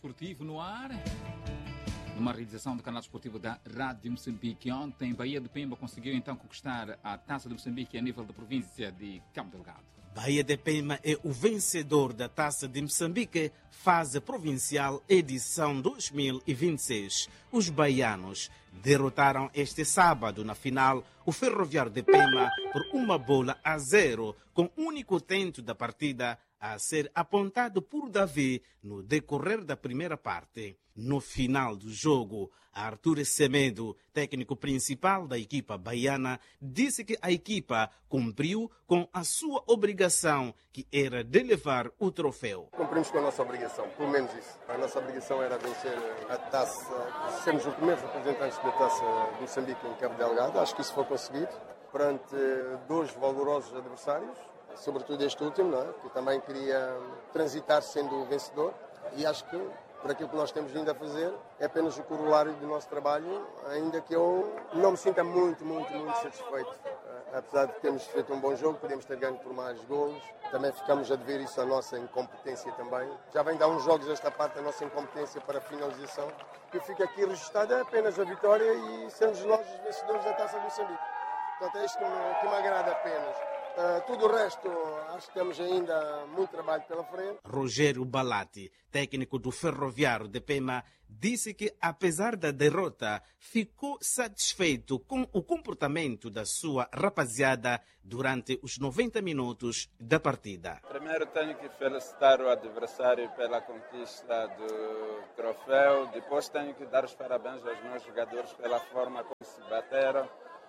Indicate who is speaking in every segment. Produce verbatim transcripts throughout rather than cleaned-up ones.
Speaker 1: Desportivo no ar. Numa realização do canal desportivo da Rádio Moçambique. Ontem, Bahia de Pemba conseguiu então conquistar a Taça de Moçambique a nível da província de Cabo Delgado.
Speaker 2: Bahia de Pemba é o vencedor da Taça de Moçambique, fase provincial, edição dois mil e vinte e seis. Os baianos derrotaram este sábado na final o Ferroviário de Pemba por uma bola a zero, com o único tento da partida a ser apontado por Davi no decorrer da primeira parte. No final do jogo, Arthur Semedo, técnico principal da equipa baiana, disse que a equipa cumpriu com a sua obrigação, que era de levar o troféu.
Speaker 3: Cumprimos com a nossa obrigação, pelo menos isso. A nossa obrigação era vencer a taça, sermos os primeiros representantes da Taça de Moçambique em Cabo Delgado. Acho que isso foi conseguido perante dois valorosos adversários, sobretudo este último, não é? Que também queria transitar sendo o vencedor, e acho que por aquilo que nós temos vindo a fazer é apenas o corolário do nosso trabalho, ainda que eu não me sinta muito, muito, muito satisfeito. Apesar de termos feito um bom jogo, podemos ter ganho por mais golos, também ficamos a dever isso à nossa incompetência também. Já vem de há uns jogos esta parte da nossa incompetência para a finalização, que fica aqui registada apenas a vitória e sermos nós os vencedores da Taça de Moçambique. Portanto, é isto que me, que me agrada apenas. Uh, tudo o resto, acho que temos ainda muito trabalho pela frente.
Speaker 2: Rogério Balati, técnico do Ferroviário de Pemba, disse que, apesar da derrota, ficou satisfeito com o comportamento da sua rapaziada durante os noventa minutos da partida.
Speaker 4: Primeiro tenho que felicitar o adversário pela conquista do troféu, depois tenho que dar os parabéns aos meus jogadores pela forma como se bateram.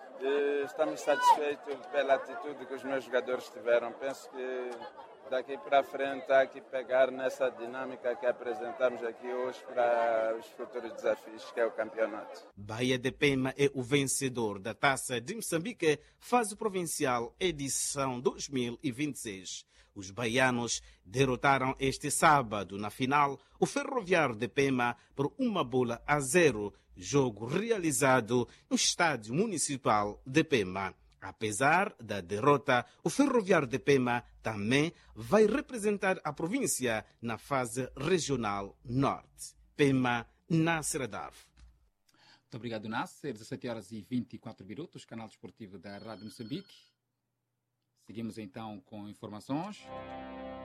Speaker 4: E estamos satisfeitos pela atitude que os meus jogadores tiveram. Penso que daqui para frente há que pegar nessa dinâmica que apresentamos aqui hoje para os futuros desafios, que é o campeonato.
Speaker 2: Bahia de Pemba é o vencedor da Taça de Moçambique, fase provincial, edição dois mil e vinte e seis. Os baianos derrotaram este sábado, na final, o Ferroviário de Pemba por uma bola a zero, jogo realizado no Estádio Municipal de Pemba. Apesar da derrota, o Ferroviário de Pemba também vai representar a província na fase regional norte. Pemba, Nasser Darf.
Speaker 1: Muito obrigado, Nasser. dezessete horas e vinte e quatro minutos, canal desportivo da Rádio Moçambique. Seguimos então com informações.